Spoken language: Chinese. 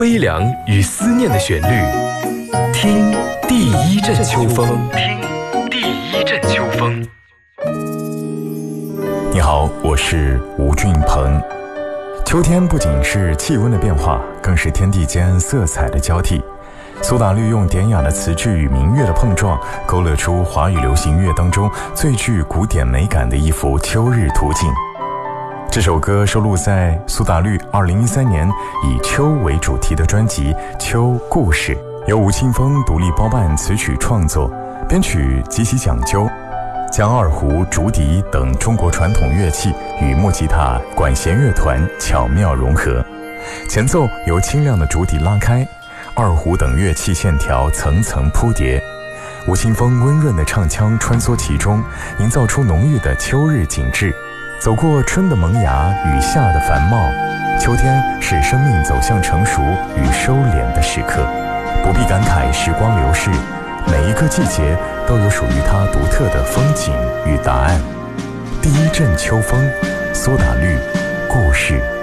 悲凉与思念的旋律，听第一阵秋风。听第一阵秋风。 你好，我是吴俊鹏。秋天不仅是气温的变化，更是天地间色彩的交替。苏打绿用典雅的词句与民乐的碰撞，勾勒出华语流行乐当中最具古典美感的一幅秋日图景。这首歌收录在苏打绿2013年以秋为主题的专辑《秋故事》，由吴青峰独立包办词曲创作，编曲极其讲究，将二胡、竹笛等中国传统乐器与木吉他、管弦乐团巧妙融合，前奏由清亮的竹笛拉开，二胡等乐器线条层层铺叠，吴青峰温润的唱腔穿梭其中，营造出浓郁的秋日景致。走过春的萌芽与夏的繁茂，秋天是生命走向成熟与收敛的时刻，不必感慨时光流逝，每一个季节都有属于它独特的风景与答案。第一阵秋风，苏打绿，故事。